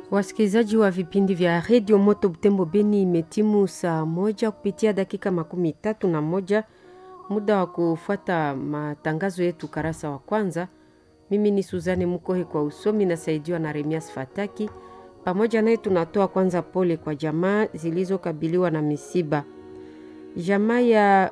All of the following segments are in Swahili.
Wasikilizaji wa vipindi vya Radio Moto Butembo Beni, imetimu saa 1 kupitia dakika 31, muda wa kufuata matangazo yetu karasa wa kwanza. Mimi ni Suzane Mukohe kwa usomi na saidiwa na Remias Fataki. Pamoja naye tunatoa kwanza pole kwa jamaa zilizokabiliwa na misiba. Jamaa ya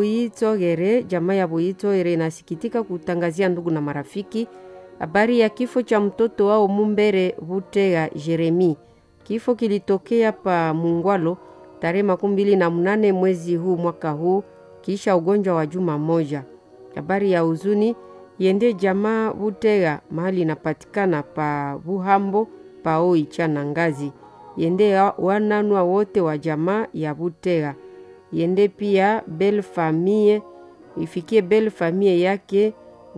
Buitogere inasikitika kutangazia ndugu na marafiki habari ya kifo cha mtoto wao Mumbere Butega Jeremi. Kifo kilitokea pa Mungwalo tarehe 28 mwezi huu mwaka huu kisha ugonjwa wa juma moja. Habari ya huzuni yende jamaa Butega mahali inapatikana pa Buhambo pa Oichana Ngazi. Yende wananua wote wa jamaa ya Butega. Yende pia belle famille, ifikie belle famille yake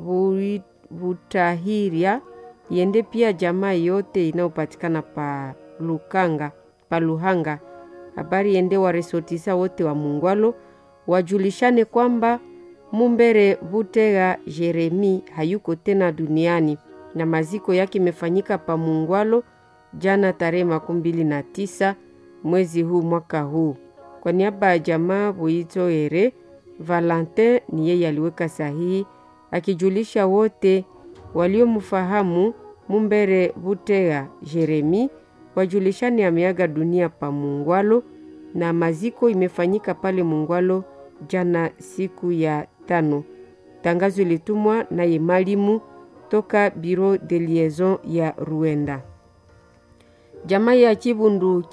Butahiria. Yende pia jamaa yote inayopatikana pa Luhanga. Habari yende wa resotisa wote wa Mungwalo wajulishane kwamba Mumbere Butega Jeremi hayuko tena duniani na maziko yake imefanyika pa Mungwalo jana tarehe 29 mwezi huu mwaka huu. Kwa niaba ya jamaa Buitogere, Valentin ni yeye aliweka sahihi akijulisha wote waliomfahamu Mumbere Butega Jeremi wajulishani ameaga dunia pa Mungwalo na maziko imefanyika pale Mungwalo jana siku ya 5. Tangazo litumwa na Yemalimu toka Bureau de Liaison ya Ruenda. Jamaa ya Chibundu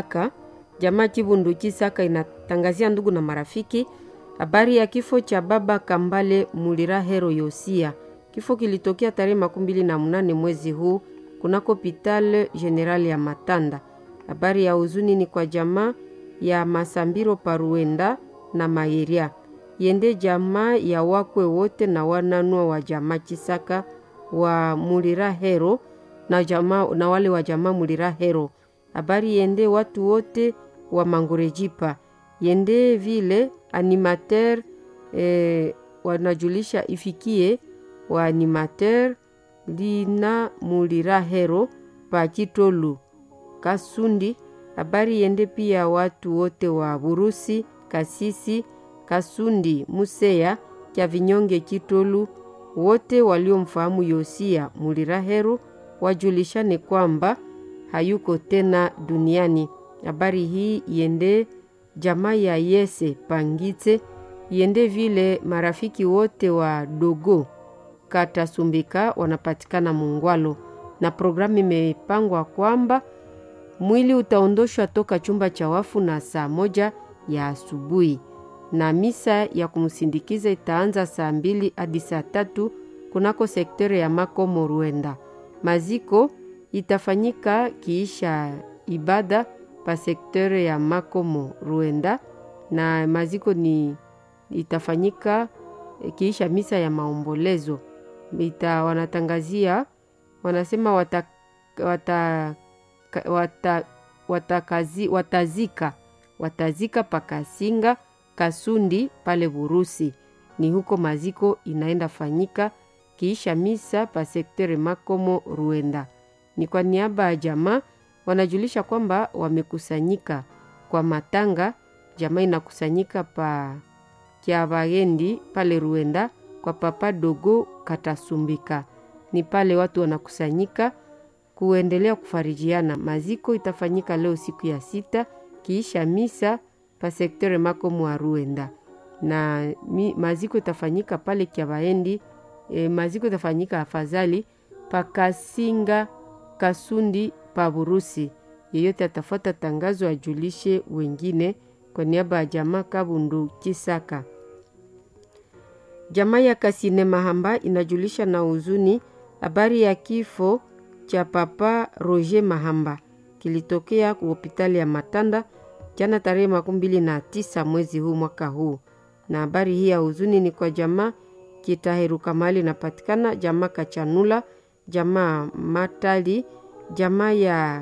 Chisaka inatangazia ndugu na marafiki habari ya kifo cha baba Kambale Mulirahero Yosia. Kifo kilitokea tarehe 28 mwezi huu kunako Hopital General ya Matanda. Habari ya huzuni ni kwa jamaa ya Masambiro Paruenda na Mayeria. Yende jamaa ya wakwe wote na wananua wa jamaa Chisaka wa Mulirahero na wale wa jamaa Mulirahero. Habari yende watu wote wa Mangorejipa. Yende vile animateur wanajulisha ifikie wa animateur Lina Mulirahero pa Kitolu Kasundi. Habari yende pia watu wote wa Burusi, Kasisi, Kasundi, Museya, Kya Vinyonge Kitolu, wote waliomfahamu Yosia Mulirahero wajulishane kwamba hayuko tena duniani. Habari hii yende jamaa ya Yese Pangitse, yende vile marafiki wote wa Dogo Katasumbika wanapatikana Mungwalo, na programu imepangwa kwamba mwili utaondoshwa toka chumba cha wafu na saa 1 ya asubuhi na misa ya kumsindikiza itaanza saa 2 hadi saa 3 kunako sektere ya Makomo Ruenda. Maziko itafanyika kiisha ibada pa sektere ya Makomo Ruenda, na maziko itafanyika kiisha misa ya maombolezo. Wanasema watazika pakasinga Kasundi pale Burusi. Ni huko maziko inaenda fanyika kiisha misa pa sektere Makomo Ruenda. Ni kwa niaba ya jamaa wanajulisha kwamba wamekusanyika kwa matanga. Jamaa inakusanyika pa Kiabagendi pale Ruenda kwa Papa Dogo Katasumbika. Ni pale watu wanakusanyika kuendelea kufarijiana. Maziko itafanyika leo siku ya 6 kiisha misa pa sektere Makomo Ruenda. Na maziko itafanyika pale Kiabagendi. Maziko itafanyika afadhali pa Kasinga Kasundi pa Burusi. Yeyote atafuata tangazo ajulishe wengine. Kwa niaba ya jamaa Kabundu Chisaka. Jamaa ya Kasine Mahamba inajulisha na huzuni habari ya kifo cha Papa Roger Mahamba. Kilitokea kwa hospitali ya Matanda jana tarehe 29 mwezi huu mwaka huu. Na habari hii ya huzuni ni kwa jamaa Kitaheruka mahali inapatikana, jamaa Kachanula, jamaa Matali, jamaa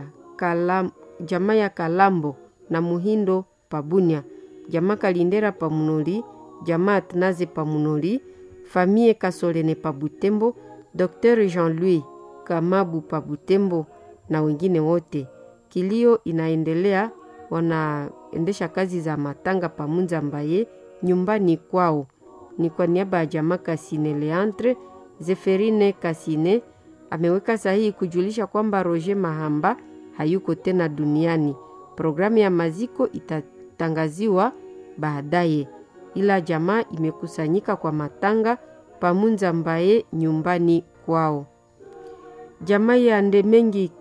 ya Kalambo na Muhindo Pabunya, jamaa Kalindera Pamunoli, jamaa Atnaze Pamunoli, famille Kasolene Pabutembo, Dr. Jean-Louis Kamabu Pabutembo, na wengine wote. Kilio inaendelea, wanaendesha kazi za matanga pa Munzambaye nyumbani kwao. Ni kwa niaba ya jamaa Kasine Leandre, Zeferine Kasine ameweka sahihi kujulisha kwamba Roger Mahamba hayuko tena duniani. Programu ya maziko itatangaziwa baadaye, ila jamaa imekusanyika kwa matanga pa Munzambaye nyumbani kwao. Jamaa ya Ndemengi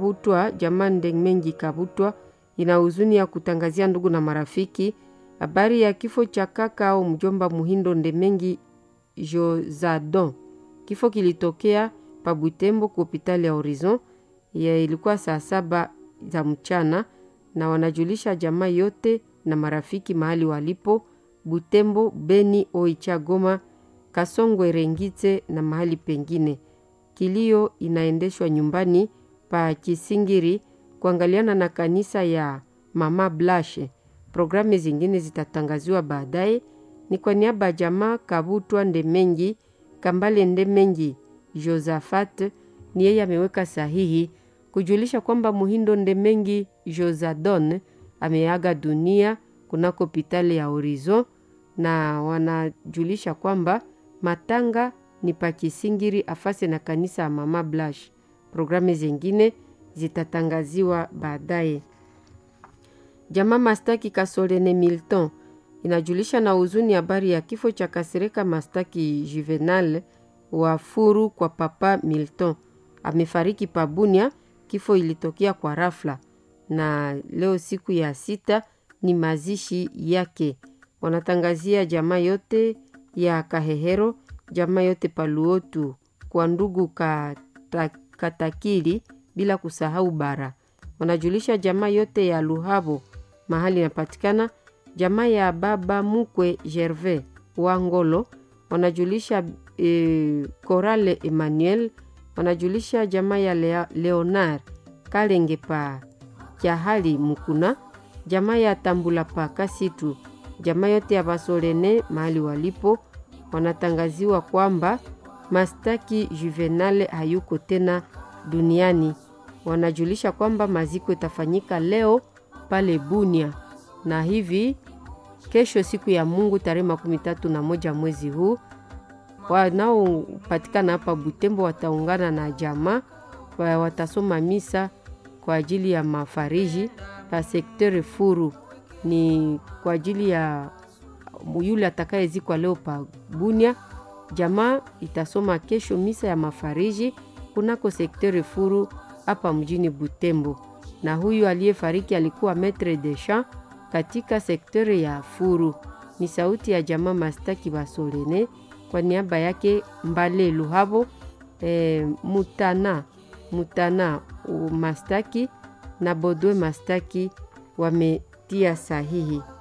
Kabutwa ina huzuni ya kutangazia ndugu na marafiki habari ya kifo cha kaka au mjomba Muhindo Ndemengi Jozadon. Kifo kilitokea pa Butembo kwa hospitali ya Horizon. Ilikuwa saa 7 za mchana, na wanajulisha jamaa yote na marafiki mahali walipo Butembo, Beni, Oicha, Goma, Kasongwe, Rengite na mahali pengine. Kilio inaendeshwa nyumbani pa Kisingiri kuangaliana na kanisa ya Mama Blashe. Programu zingine zitatangaziwa baadaye. Ni kwa niaba ya jamaa Kabutwa Ndemengi Kambale Ndemengi Josaphat, ni yeye ameweka sahihi kujulisha kwamba Muhindo Ndemengi Jozadon ameaga dunia kunako hospitali ya Horizon, na wanajulisha kwamba matanga ni pa Kisingiri afase na kanisa ya Mama Blashe. Programu zingine zitatangaziwa baadaye. Jamaa Mastaki Kasolene Milton inajulisha na huzuni habari ya kifo cha Kasereka Mastaki Juvenal wa Furu kwa papa Milton. Amefariki pa Bunia. Kifo ilitokea kwa rafla, na leo siku ya 6 ni mazishi yake. Wanatangazia jamaa yote ya Kahehero, jamaa yote Paluotu, kwa ndugu Katakili, bila kusahau Bara. Wanajulisha jamaa yote ya Luhabo mahali inapatikana, jamaa ya baba mukwe Gervais Wangolo. Wanajulisha Korale Emmanuel. Wanajulisha jamaa ya Leonard Kalenge pa Kiahali Mukuna, jamaa ya Tambula pa Kasitu, jamaa yote ya Basolene mahali walipo. Wanatangaziwa kwamba Mastaki Juvenal hayuko tena duniani. Wanajulisha kwamba maziko itafanyika leo pale Bunia, na hivi kesho siku ya Mungu tarehe 31 mwezi huu, wanaopatikana hapa Butembo wataungana na jamaa, watasoma misa kwa ajili ya mafariji pa sektere Furu. Ni kwa ajili ya yule atakayezikwa leo pa Bunia. Jamaa itasoma kesho misa ya mafariji kunako sektere Furu hapa mjini Butembo, na huyu aliyefariki alikuwa maître de chant katika sektere ya Furu. Ni sauti ya jamaa Mastaki Basolene, kwa niaba yake Mbale Luhabo, Mutana Mastaki na Bodwe Mastaki wametia sahihi.